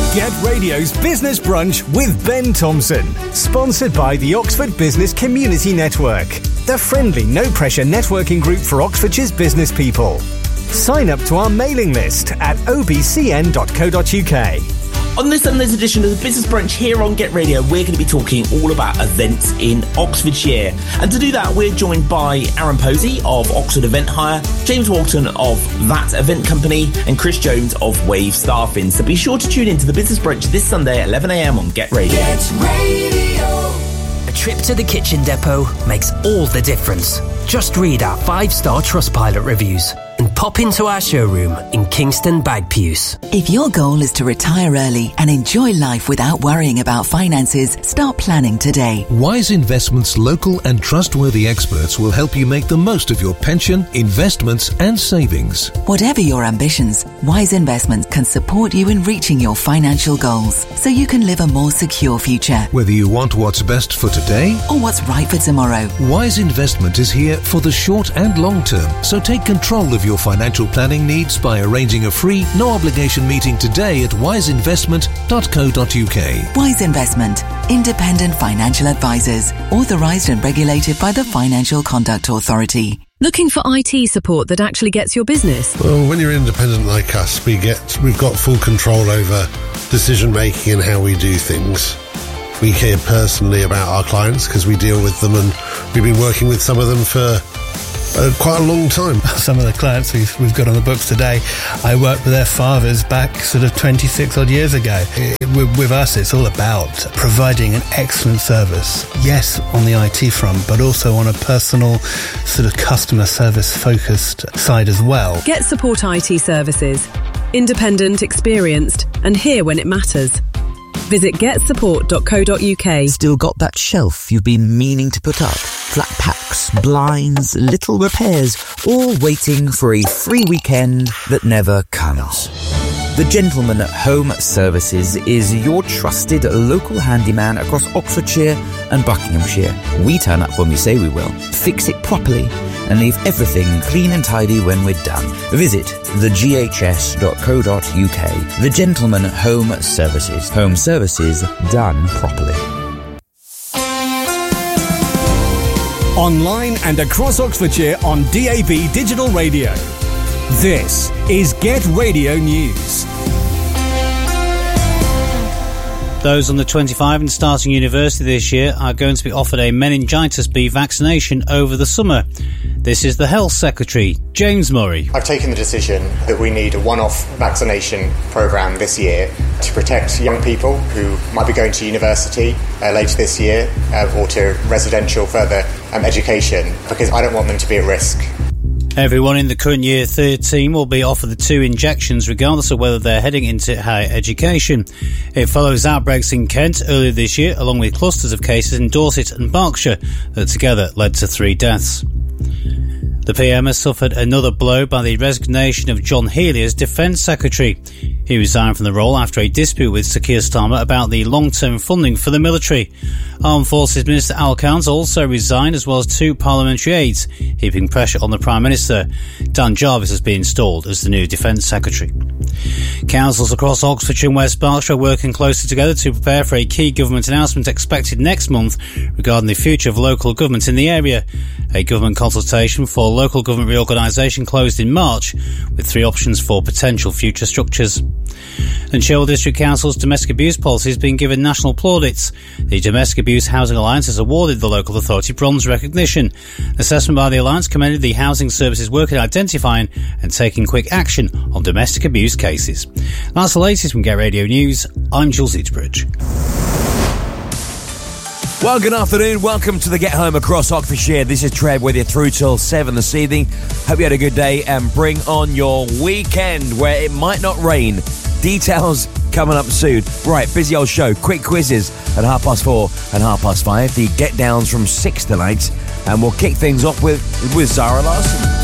Get Radio's Business Brunch with Ben Thompson. Sponsored by the Oxford Business Community Network, the friendly, no-pressure networking group for Oxfordshire's business people. Sign up to our mailing list at obcn.co.uk. On this Sunday's edition of the Business Brunch here on Get Radio, we're going to be talking all about events in Oxfordshire. And to do that, we're joined by Aaron Posey of Oxford Event Hire, James Walton of That Event Company, and Chris Jones of Wave Staffing. So be sure to tune into the Business Brunch this Sunday at 11 a.m. on Get Radio. Get Radio. A trip to the kitchen depot makes all the difference. Just read our 5-star Trustpilot reviews and pop into our showroom in Kingston Bagpuws. If your goal is to retire early and enjoy life without worrying about finances, start planning today. Wise Investments' local and trustworthy experts will help you make the most of your pension, investments and savings. Whatever your ambitions, Wise Investments can support you in reaching your financial goals so you can live a more secure future. Whether you want what's best for today or what's right for tomorrow, Wise Investment is here for the short and long term. So take control of your financial planning needs by arranging a free, no-obligation meeting today at wiseinvestment.co.uk. Wise Investment, independent financial advisors, authorised and regulated by the Financial Conduct Authority. Looking for IT support that actually gets your business? Well, when you're independent like us, we've got full control over decision making and how we do things. We care personally about our clients because we deal with them, and we've been working with some of them for quite a long time. Some of the clients we've got on the books today, I worked with their fathers back sort of 26 odd years ago. With us, it's all about providing an excellent service. Yes, on the IT front, but also on a personal sort of customer service focused side as well. Get Support IT services. Independent, experienced, and here when it matters. Visit getsupport.co.uk. Still got that shelf you've been meaning to put up? Flat packs, blinds, little repairs, all waiting for a free weekend that never comes. The Gentleman Home Services is your trusted local handyman across Oxfordshire and Buckinghamshire. We turn up when we say we will, fix it properly, and leave everything clean and tidy when we're done. Visit theghs.co.uk. The Gentleman Home Services. Home services done properly. Online and across Oxfordshire on DAB Digital Radio. This is Get Radio News. Those under 25 and starting university this year are going to be offered a meningitis B vaccination over the summer. This is the Health Secretary, James Murray. I've taken the decision that we need a one-off vaccination programme this year to protect young people who might be going to university later this year or to residential further education, because I don't want them to be at risk. Everyone in the current year 13 will be offered the 2 injections regardless of whether they're heading into higher education. It follows outbreaks in Kent earlier this year, along with clusters of cases in Dorset and Berkshire that together led to 3 deaths. The PM has suffered another blow by the resignation of John Healey as Defence Secretary. He resigned from the role after a dispute with Sir Keir Starmer about the long-term funding for the military. Armed Forces Minister Al Khans also resigned, as well as 2 parliamentary aides, heaping pressure on the Prime Minister. Dan Jarvis has been installed as the new Defence Secretary. Councils across Oxfordshire and West Berkshire are working closely together to prepare for a key government announcement expected next month regarding the future of local government in the area. A government consultation for local government reorganisation closed in March, with 3 options for potential future structures. And Cherwell District Council's domestic abuse policy has been given national plaudits. The Domestic Abuse Housing Alliance has awarded the local authority bronze recognition. Assessment by the Alliance commended the housing services work in identifying and taking quick action on domestic abuse cases. That's the latest from Get Radio News. I'm Jules Eatsbridge. Well, good afternoon. Welcome to the Get Home across Oxfordshire. This is Trev with you through till 7 this evening. Hope you had a good day and bring on your weekend where it might not rain. Details coming up soon. Right, busy old show. Quick quizzes at 4:30 and 5:30. The Get Downs from 6 tonight. And we'll kick things off with Zara Larson.